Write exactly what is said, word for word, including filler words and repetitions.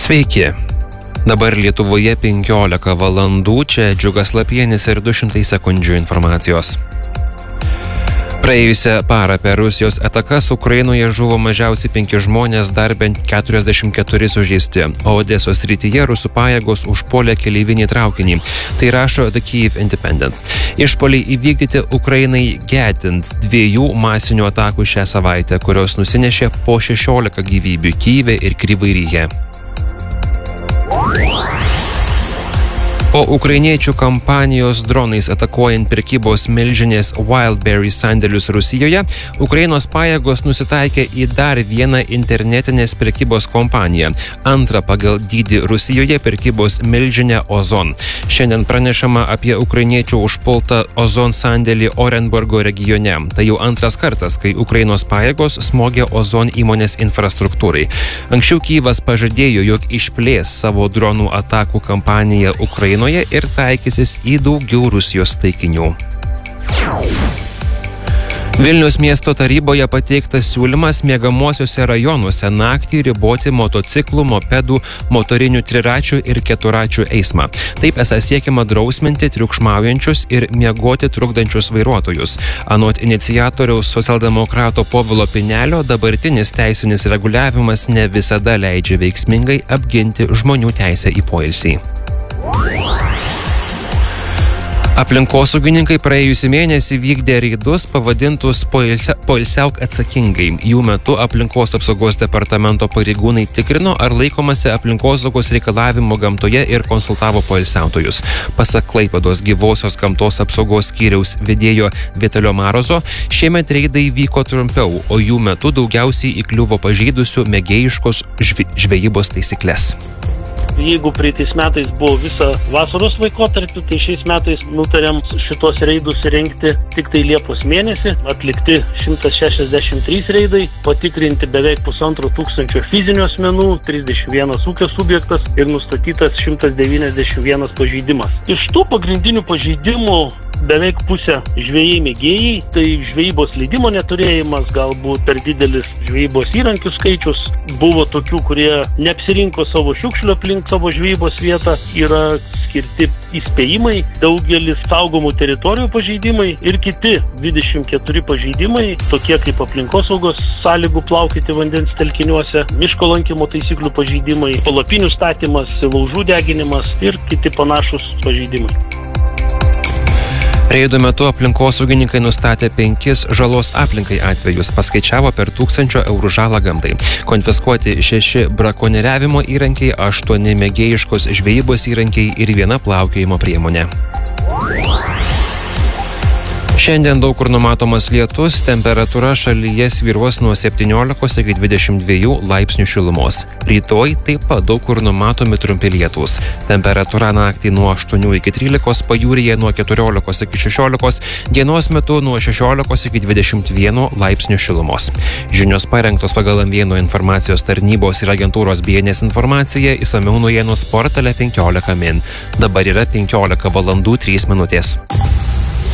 Sveiki. Dabar Lietuvoje penkiolika valandų, čia Džiugas Lapienis ir du šimtai sekundžių informacijos. Praėjusią parą per Rusijos atakas Ukrainoje žuvo mažiausiai penki žmonės, dar bent keturiasdešimt keturi sužeisti, o Odesos srityje rusų pajėgos užpuolė keleivinį traukinį. Tai rašo The Kyiv Independent. Išpuoliai įvykdyti Ukrainai gedint dviejų masinių atakų šią savaitę, kurios nusinešė po šešiolika gyvybių Kyjive ir Kryvyje. Po ukrainiečių kampanijos dronais atakuojant prekybos milžinės Wildberries sandėlius Rusijoje, Ukrainos pajėgos nusitaikė į dar vieną internetinės prekybos kompaniją, antrą pagal dydį Rusijoje prekybos milžinę Ozon. Šiandien pranešama apie ukrainiečių užpultą Ozon sandėlį Orenburgo regione. Tai jau antras kartas, kai Ukrainos pajėgos smogė Ozon įmonės infrastruktūrai. Anksčiau Kyjivas pažadėjo, jog išplės savo dronų atakų kampaniją Ukrainoje ir taikysis į daugiau Rusijos taikinių. Vilniaus miesto taryboje pateiktas siūlymas miegamuosiuose rajonuose naktį riboti motociklų, mopedų, motorinių triračių ir keturačių eismą. Taip esą siekiama drausminti triukšmaujančius ir miegoti trukdančius vairuotojus. Anot iniciatoriaus socialdemokrato Povilo Pinelio, dabartinis teisinis reguliavimas ne visada leidžia veiksmingai apginti žmonių teisę į poilsį. Aplinkosaugininkai praėjusį mėnesį vykdė reidus pavadintus Poilsiauk atsakingai. Jų metu aplinkos apsaugos departamento pareigūnai tikrino, ar laikomasi aplinkosaugos reikalavimų gamtoje ir konsultavo poilsiautojus. Pasak Klaipėdos gyvosios gamtos apsaugos skyriaus vedėjo Vitalio Marozo, šiemet reidai vyko trumpiau, o jų metu daugiausiai įkliuvo pažeidusių mėgėjiškos žvejybos taisyklės. Jeigu praeitais metais buvo visą vasaros laikotarpį, tai šiais metais nutarėm šitos reidus rengti tik tai Liepos mėnesį. Atlikti šimtas šešiasdešimt trys reidai, patikrinti beveik pusantro tūkstančio fizinių asmenų, trisdešimt vienas ūkio subjektas ir nustatytas šimtas devyniasdešimt vienas pažeidimas. Iš tų pagrindinių pažeidimų beveik pusė žvejai mėgėjai, tai žvejybos leidimo neturėjimas, galbūt per didelis žvejybos įrankių skaičius. Buvo tokių, kurie neapsirinko savo šiukšlių aplink savo žvejybos vietą, yra skirti įspėjimai, daugelis saugomų teritorijų pažeidimai ir kiti dvidešimt keturi pažeidimai, tokie kaip aplinkosaugos sąlygų plaukyti vandens telkiniuose, miško lankymo taisyklių pažeidimai, palapinių statymas, laužų deginimas ir kiti panašūs pažeidimai. Reidų metu aplinkosaugininkai nustatė penkis žalos aplinkai atvejus, paskaičiavo per tūkstančio eurų žalą gamtai. Konfiskuoti šeši brakonieriavimo įrankiai, aštuoni mėgėjiškos žvejybos įrankiai ir viena plaukiojimo priemonė. Šiandien daug kur numatomas lietus, temperatūra šalyje svyruos nuo septyniolikos iki dvidešimt dviejų laipsnių šilumos. Rytoj taip pat daug kur numatomi trumpi lietūs. Temperatūra naktį nuo aštuonių iki trylikos, pajūryje nuo keturiolikos iki šešiolikos, dienos metu nuo šešiolikos iki dvidešimt vieno laipsnių šilumos. Žinios parengtos pagal M vieno informacijos tarnybos ir agentūros B N S informacija, išsamiau naujienų portale penkiolika min. Dabar yra penkiolika valandų trys minutės.